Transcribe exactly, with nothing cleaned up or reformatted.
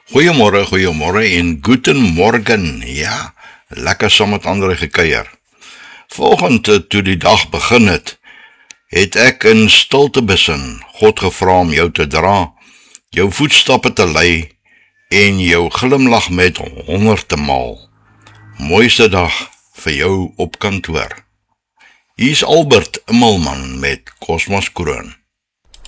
Goeiemôre, goeiemôre en guten morgen. Ja, lekker saam met ander gekuier. Volgende toe die dag begin het, het ek in stilte besin God gevra om jou te dra, jou voetstappe te lei en jou glimlag met honderd te maal. Mooiste dag vir jou op kantoor. Hier is Albert Immelman met Kosmos Kroon.